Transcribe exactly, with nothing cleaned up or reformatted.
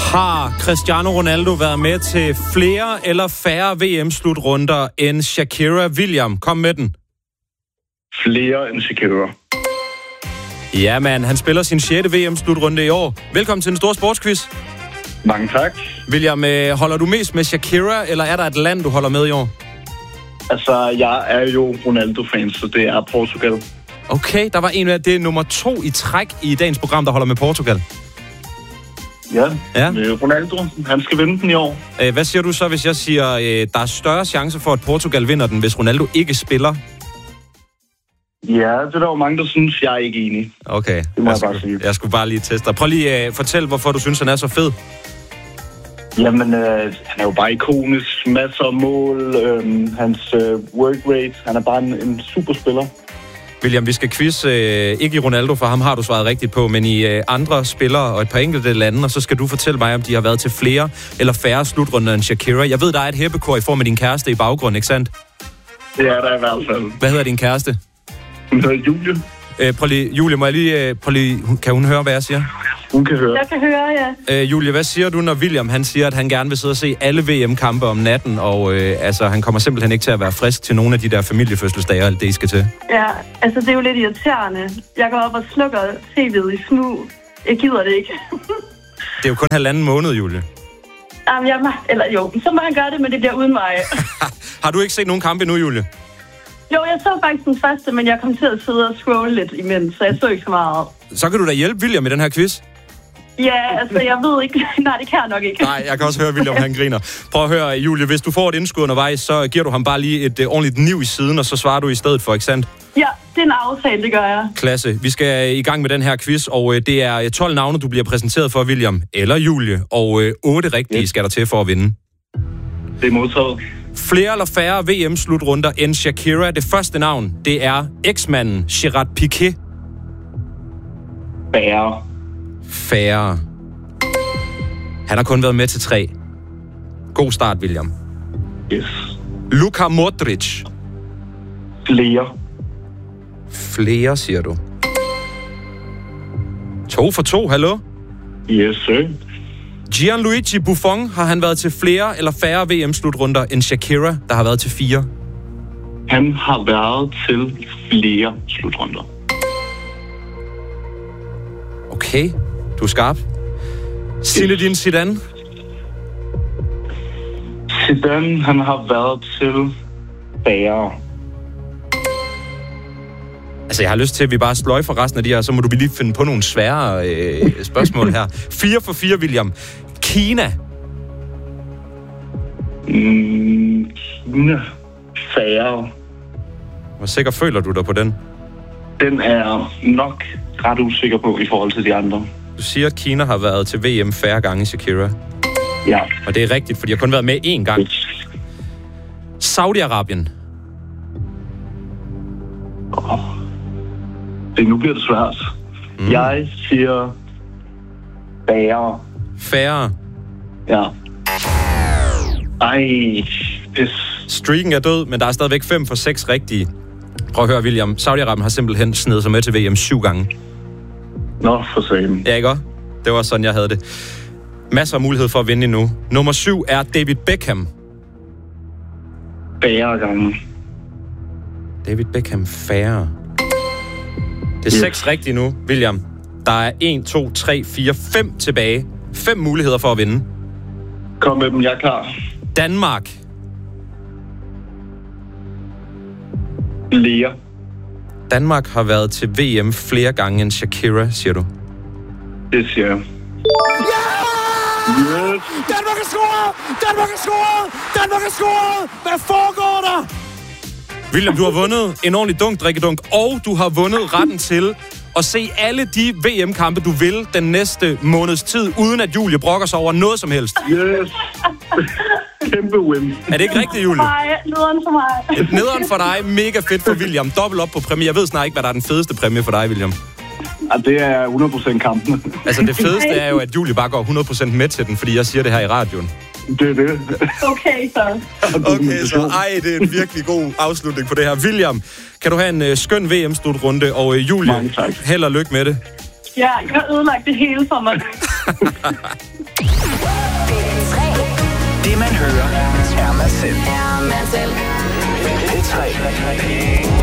Har Cristiano Ronaldo været med til flere eller færre V M-slutrunder end Shakira? William, kom med den. Flere end Shakira. Ja, man, han spiller sin sjette V M-slutrunde i år. Velkommen til den store sportsquiz. Mange tak. William, holder du mest med Shakira, eller er der et land, du holder med i år? Altså, jeg er jo Ronaldo-fan, så det er Portugal. Okay, der var en af det er nummer to i træk i dagens program, der holder med Portugal. Ja, ja. Ronaldo, han skal vinde den i år. Hvad siger du så, hvis jeg siger, der er større chance for, at Portugal vinder den, hvis Ronaldo ikke spiller? Ja, det er der jo mange, der synes, jeg er ikke enig. Okay, det må jeg, jeg skulle, bare sige. Jeg skulle bare lige teste dig. Prøv lige at uh, fortælle, hvorfor du synes, han er så fed. Jamen, øh, han er jo bare ikonisk. Masser af mål. Øh, hans øh, work rate. Han er bare en, en superspiller. William, vi skal quizze, øh, ikke i Ronaldo, for ham har du svaret rigtigt på, men i øh, andre spillere og et par enkelte lande, og så skal du fortælle mig, om de har været til flere eller færre slutrunder end Shakira. Jeg ved, der er et hæppekor i form af din kæreste i baggrund, ikke sandt? Det er der i hvert fald. Hvad hedder din kæreste? Hun hedder Julie. Øh, prøv lige, Julie, må jeg lige, øh, prøv lige, kan hun høre, hvad jeg siger? Hun kan høre. Jeg kan høre, ja. Øh, Julie, hvad siger du, når William han siger, at han gerne vil sidde og se alle V M-kampe om natten, og øh, altså, han kommer simpelthen ikke til at være frisk til nogle af de der familiefødselsdage og alt det, I skal til? Ja, altså det er jo lidt irriterende. Jeg går op og slukker T V'et i smug. Jeg gider det ikke. Det er jo kun halvanden måned, Julie. Jamen, jeg må, eller jo, så må han gøre det, men det bliver uden mig. Har du ikke set nogen kampe endnu, Julie? Jo, jeg så faktisk den første, men jeg kom til at sidde og scrolle lidt imens, så jeg så ikke så meget. Så kan du da hjælpe William med den her quiz. Ja, altså, jeg ved ikke. Nej, det kan jeg nok ikke. Nej, jeg kan også høre, William, han griner. Prøv at høre, Julie, hvis du får et indskud undervejs, så giver du ham bare lige et uh, ordentligt niv i siden, og så svarer du i stedet for, ikke sandt? Ja, det er en aftale, det gør jeg. Klasse. Vi skal i gang med den her quiz, og uh, det er tolv navne, du bliver præsenteret for, William, eller Julie, og uh, otte rigtige skal der til for at vinde. Det er modtaget. Flere eller færre V M-slutrunder end Shakira. Det første navn, det er eksmanden Gerard Piqué. Færre. Færre. Han har kun været med til tre. God start, William. Yes. Luka Modric. Flere. Flere, siger du. To for to, hallo? Yes, sir. Gianluigi Buffon, har han været til flere eller færre V M-slutrunder end Shakira, der har været til fire? Han har været til flere slutrunder. Okay, du er skarp. Zinedine Zidane. Zidane, han har været til færre. Altså, jeg har lyst til, at vi bare sløjfer resten af de her, så må du lige finde på nogle svære øh, spørgsmål her. Fire for fire, William. Kina. Mm, Kina. Færre. Hvor sikker føler du dig på den? Den er nok ret usikker på i forhold til de andre. Du siger, at Kina har været til V M færre gange, Shakira. Ja. Og det er rigtigt, for de har kun været med én gang. Saudi-Arabien. Oh. Det, nu bliver det svært. Mm. Jeg siger færre. Færre. Ja. Ej, pis. Streaken er død, men der er stadigvæk fem for seks rigtige. Prøv at høre, William. Saudi-Arabien har simpelthen snedet sig med til V M syv gange. Nå, for sagen. Ja, ikke også? Det var sådan, jeg havde det. Masser af mulighed for at vinde endnu. Nummer syv er David Beckham. Færre gange. David Beckham færre. Det er Yes. seks rigtige nu, William. Der er en, to, tre, fire, fem tilbage. Fem muligheder for at vinde. Kom med dem, jeg er klar. Danmark. Flere. Danmark har været til V M flere gange end Shakira, siger du. Det siger jeg. Yeah! Yes! Danmark er scoret! Danmark er scoret! Danmark er scoret! Hvad foregår der? William, du har vundet en ordentlig dunk, drikkedunk, og du har vundet retten til at se alle de V M-kampe, du vil den næste måneds tid, uden at Julie brokker sig over noget som helst. Yes! Kæmpe win. Er det ikke rigtigt, Julie? Nej, nederen for mig. Et nederen for dig, mega fedt for William. Dobbelt op på præmie. Jeg ved snart ikke, hvad der er den fedeste præmie for dig, William. Ja, det er hundrede procent kampen. Altså, det fedeste er jo, at Julie bare går hundrede procent med til den, fordi jeg siger det her i radioen. Det er det. Okay, så. Okay, så ej, det er en virkelig god afslutning på det her. William, kan du have en uh, skøn V M-slutrunde, og uh, Julie, held og lykke med det. Ja, jeg har ødelagt det hele for mig. Det man hører er mig selv. P tre.